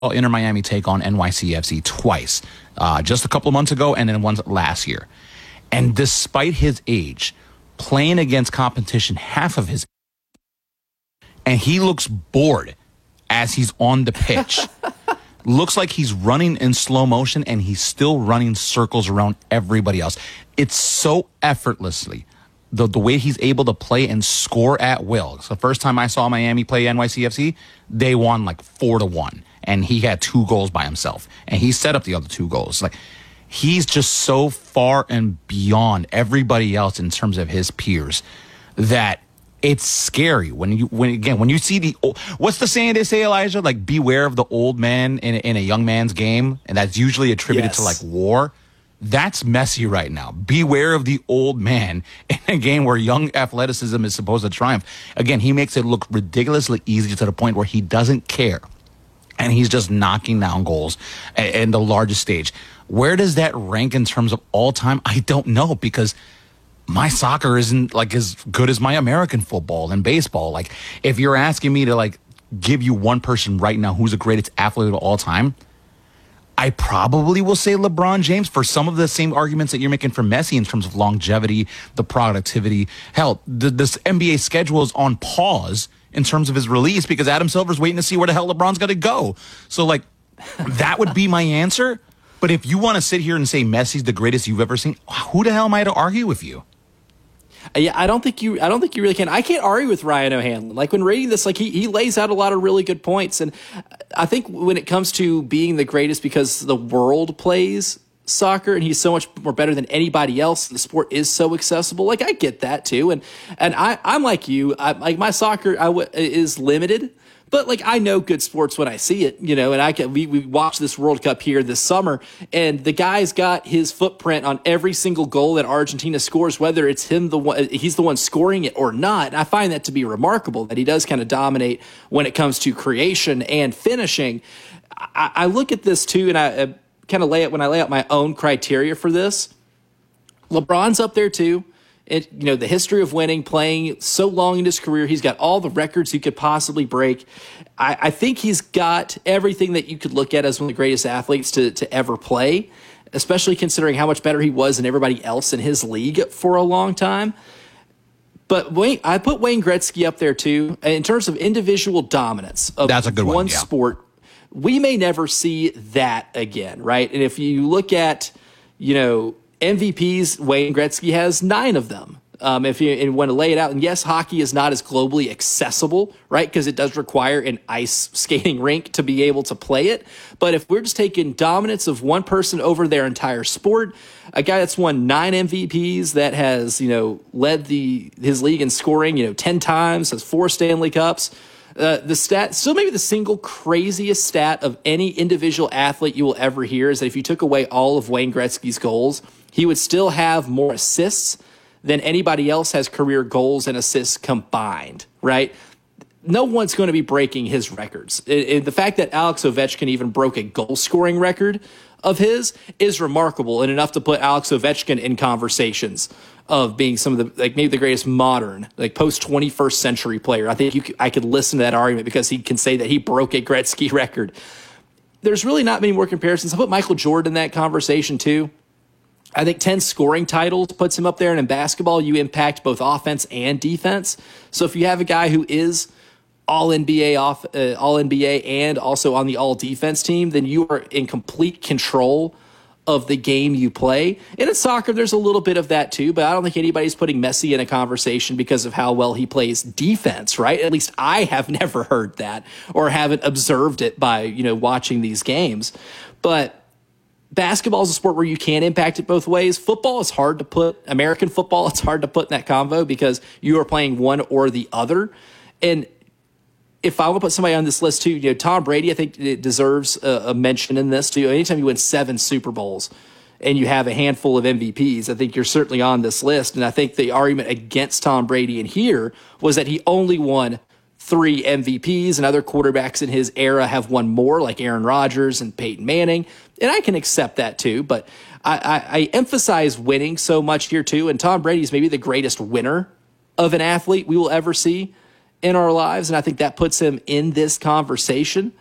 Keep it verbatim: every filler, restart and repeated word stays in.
Inter Miami take on N Y C F C twice, uh, just a couple of months ago and then once last year. And despite his age, playing against competition half of his and he looks bored as he's on the pitch. Looks like he's running in slow motion and he's still running circles around everybody else. It's so effortlessly. The, the way he's able to play and score at will. So the first time I saw Miami play N Y C F C, they won like four to one. And he had two goals by himself. And he set up the other two goals. Like, he's just so far and beyond everybody else in terms of his peers that it's scary when you, when again, when you see the, what's the saying they say, Elijah? Like, beware of the old man in, in a young man's game. And that's usually attributed yes. to like war. That's Messi right now. Beware of the old man in a game where young athleticism is supposed to triumph. Again, he makes it look ridiculously easy to the point where he doesn't care. And he's just knocking down goals in the largest stage. Where does that rank in terms of all time? I don't know, because my soccer isn't like as good as my American football and baseball. Like, if you're asking me to like give you one person right now who's the greatest athlete of all time, I probably will say LeBron James for some of the same arguments that you're making for Messi in terms of longevity, the productivity. Hell, the, this N B A schedule is on pause in terms of his release because Adam Silver's waiting to see where the hell LeBron's going to go. So, like, that would be my answer. But if you want to sit here and say Messi's the greatest you've ever seen, who the hell am I to argue with you? Yeah, I don't think you. I don't think you really can. I can't argue with Ryan O'Hanlon. Like, when reading this, like he he lays out a lot of really good points, and I think when it comes to being the greatest because the world plays soccer and he's so much more better than anybody else, the sport is so accessible. Like, I get that too, and and I I'm like you. I, like my soccer I w- is limited. But, like, I know good sports when I see it, you know, and I can, we, we watched this World Cup here this summer, and the guy's got his footprint on every single goal that Argentina scores, whether it's him, the one, he's the one scoring it or not. And I find that to be remarkable, that he does kind of dominate when it comes to creation and finishing. I, I look at this, too, and I, I kind of lay it when I lay out my own criteria for this. LeBron's up there, too. It, you know, the history of winning, playing so long in his career, he's got all the records he could possibly break. I, I think he's got everything that you could look at as one of the greatest athletes to, to ever play, especially considering how much better he was than everybody else in his league for a long time. But Wayne, I put Wayne Gretzky up there too. In terms of individual dominance of That's a good one, one, yeah. sport, we may never see that again, right? And if you look at, you know, M V Ps, Wayne Gretzky has nine of them. Um, if you and want to lay it out, and yes, hockey is not as globally accessible, right? Because it does require an ice skating rink to be able to play it. But if we're just taking dominance of one person over their entire sport, a guy that's won nine M V Ps, that has, you know, led the his league in scoring, you know, ten times, has four Stanley Cups. Uh, the stat, still maybe the single craziest stat of any individual athlete you will ever hear is that if you took away all of Wayne Gretzky's goals, he would still have more assists than anybody else has career goals and assists combined, right? No one's going to be breaking his records. It, it, the fact that Alex Ovechkin even broke a goal-scoring record of his is remarkable, and enough to put Alex Ovechkin in conversations of being some of the, like, maybe the greatest modern, like, post twenty-first century player. I think you could, I could listen to that argument because he can say that he broke a Gretzky record. There's really not many more comparisons. I put Michael Jordan in that conversation too. I think ten scoring titles puts him up there, and in basketball, you impact both offense and defense. So if you have a guy who is all N B A off, uh, all N B A and also on the all defense team, then you are in complete control of the game you play. And in soccer, there's a little bit of that too, but I don't think anybody's putting Messi in a conversation because of how well he plays defense, right? At least I have never heard that or haven't observed it by, you know, watching these games. But basketball is a sport where you can impact it both ways. Football is hard to put, American football, it's hard to put in that convo because you are playing one or the other. And if I would put somebody on this list too, you know, Tom Brady, I think it deserves a, a mention in this too. Anytime you win seven Super Bowls and you have a handful of M V Ps, I think you're certainly on this list. And I think the argument against Tom Brady in here was that he only won three M V Ps, and other quarterbacks in his era have won more, like Aaron Rodgers and Peyton Manning. And I can accept that too, but I, I, I emphasize winning so much here too. And Tom Brady is maybe the greatest winner of an athlete we will ever see in our lives. And I think that puts him in this conversation.